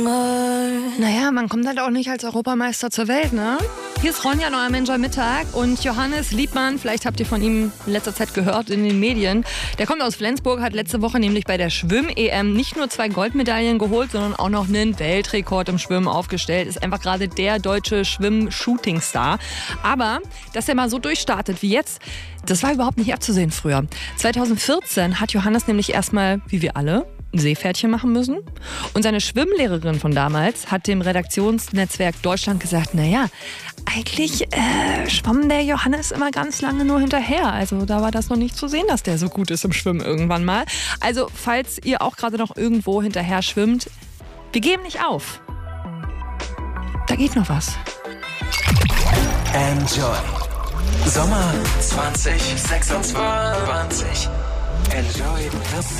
Naja, man kommt halt auch nicht als Europameister zur Welt, ne? Hier ist Ronja, neuer Mensch am Mittag, und Johannes Liebmann, vielleicht habt ihr von ihm in letzter Zeit gehört in den Medien. Der kommt aus Flensburg, hat letzte Woche nämlich bei der Schwimm-EM nicht nur 2 Goldmedaillen geholt, sondern auch noch einen Weltrekord im Schwimmen aufgestellt. Ist einfach gerade der deutsche Schwimm-Shooting-Star. Aber, dass er mal so durchstartet wie jetzt, das war überhaupt nicht abzusehen früher. 2014 hat Johannes nämlich erstmal, wie wir alle, ein Seepferdchen machen müssen. Und seine Schwimmlehrerin von damals hat dem Redaktionsnetzwerk Deutschland gesagt, naja, eigentlich schwamm der Johannes immer ganz lange nur hinterher. Also da war das noch nicht zu sehen, dass der so gut ist im Schwimmen irgendwann mal. Also falls ihr auch gerade noch irgendwo hinterher schwimmt, wir geben nicht auf. Da geht noch was. Enjoy. Sommer 2026. Enjoy the